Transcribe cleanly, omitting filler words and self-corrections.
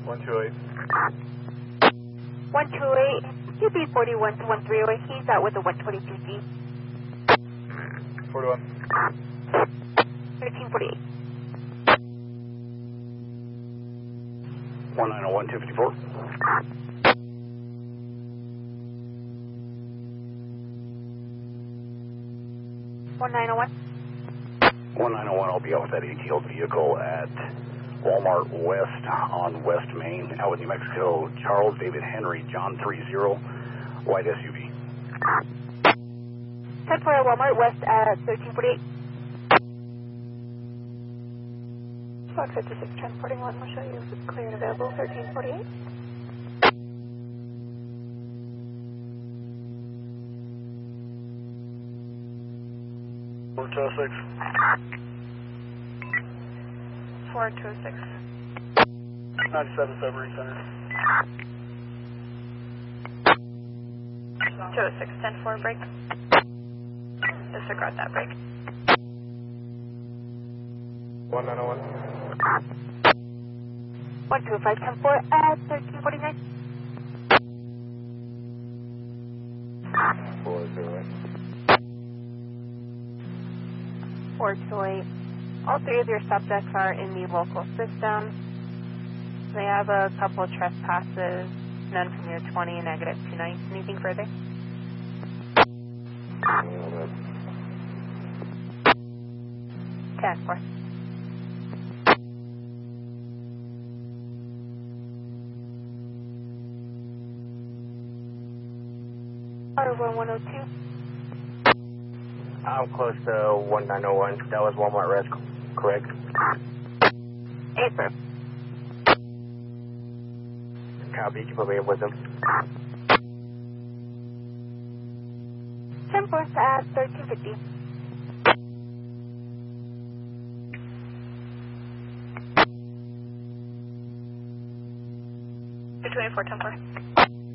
128. 128, UB41 to 130, he's out with the 122G. 41. 1348. 1901, 254. 1901. 1901, I'll be out with that ATL vehicle at Walmart West on West Main, out with New Mexico. Charles David Henry, John 30, white SUV. 10 for Walmart West at 1348. Fox 56 transporting 1, we'll show you clear and available, 1348. Four 206. 4206. 97 Submarine Center. 206, 10-4, break. Disregard that break. 1901. 125, 10-4 at 1349. 408. 428. All three of your subjects are in the local system. They have a couple of trespasses, none from your 20, negative 29. Anything further? 10-4. R1102. I'm close to 1901. That was Walmart West, correct? 8-4. Copy, you put me in with them. 10-4 at 1350. 224, 10-4.